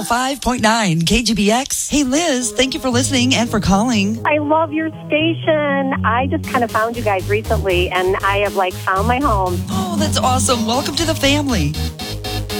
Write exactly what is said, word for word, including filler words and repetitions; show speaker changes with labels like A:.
A: oh five point nine K G B X. Hey, Liz, thank you for listening and for calling.
B: I love your station. I just kind of found you guys recently, and I have, like, found my home.
A: Oh, that's awesome. Welcome to the family.